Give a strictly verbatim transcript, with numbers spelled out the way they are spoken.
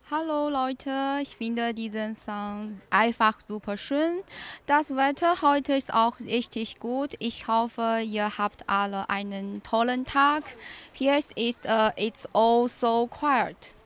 Hallo Leute, ich finde diesen Song einfach super schön. Das Wetter heute ist auch richtig gut. Ich hoffe, ihr habt alle einen tollen Tag. Hier ist uh, It's all so quiet.